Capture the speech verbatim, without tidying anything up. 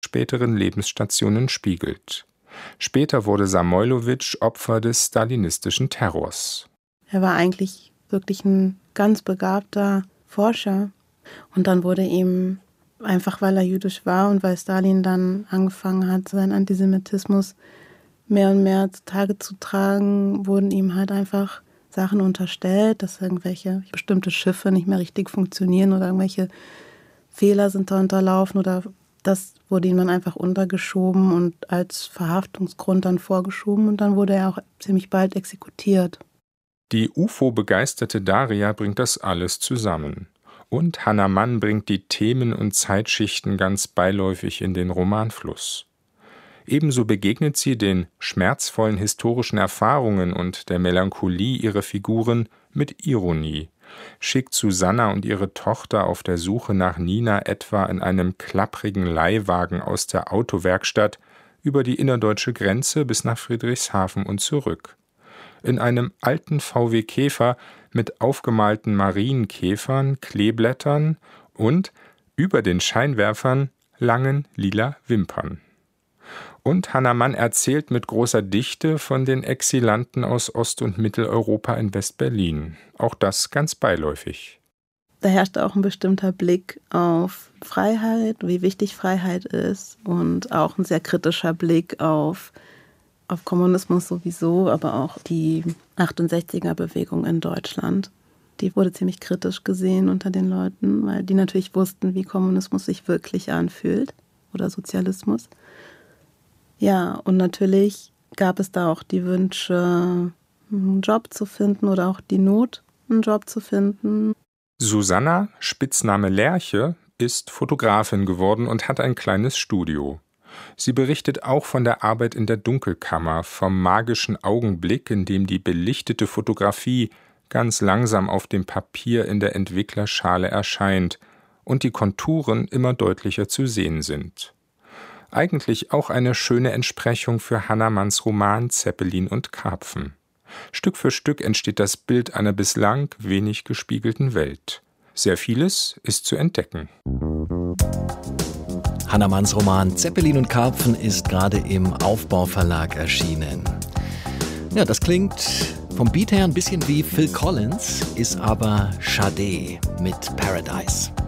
späteren Lebensstationen spiegelt. Später wurde Samoilowitsch Opfer des stalinistischen Terrors. Er war eigentlich wirklich ein ganz begabter Forscher. Und dann wurde ihm, einfach weil er jüdisch war und weil Stalin dann angefangen hat, seinen Antisemitismus mehr und mehr zutage zu tragen, wurden ihm halt einfach Sachen unterstellt, dass irgendwelche bestimmte Schiffe nicht mehr richtig funktionieren oder irgendwelche Fehler sind da unterlaufen oder das wurde ihm dann einfach untergeschoben und als Verhaftungsgrund dann vorgeschoben und dann wurde er auch ziemlich bald exekutiert. Die U F O-begeisterte Daria bringt das alles zusammen. Und Hannah Mann bringt die Themen und Zeitschichten ganz beiläufig in den Romanfluss. Ebenso begegnet sie den schmerzvollen historischen Erfahrungen und der Melancholie ihrer Figuren mit Ironie, schickt Susanna und ihre Tochter auf der Suche nach Nina etwa in einem klapprigen Leihwagen aus der Autowerkstatt über die innerdeutsche Grenze bis nach Friedrichshafen und zurück. In einem alten V W Käfer mit aufgemalten Marienkäfern, Kleeblättern und über den Scheinwerfern langen lila Wimpern. Und Hannah Mann erzählt mit großer Dichte von den Exilanten aus Ost- und Mitteleuropa in West-Berlin. Auch das ganz beiläufig. Da herrscht auch ein bestimmter Blick auf Freiheit, wie wichtig Freiheit ist und auch ein sehr kritischer Blick auf, auf Kommunismus sowieso, aber auch die achtundsechziger-Bewegung in Deutschland. Die wurde ziemlich kritisch gesehen unter den Leuten, weil die natürlich wussten, wie Kommunismus sich wirklich anfühlt oder Sozialismus. Ja, und natürlich gab es da auch die Wünsche, einen Job zu finden oder auch die Not, einen Job zu finden. Susanna, Spitzname Lerche, ist Fotografin geworden und hat ein kleines Studio. Sie berichtet auch von der Arbeit in der Dunkelkammer, vom magischen Augenblick, in dem die belichtete Fotografie ganz langsam auf dem Papier in der Entwicklerschale erscheint und die Konturen immer deutlicher zu sehen sind. Eigentlich auch eine schöne Entsprechung für Hannah Manns Roman Zeppelin und Karpfen. Stück für Stück entsteht das Bild einer bislang wenig gespiegelten Welt. Sehr vieles ist zu entdecken. Hannah Manns Roman Zeppelin und Karpfen ist gerade im Aufbau-Verlag erschienen. Ja, das klingt vom Beat her ein bisschen wie Phil Collins, ist aber Sade mit Paradise.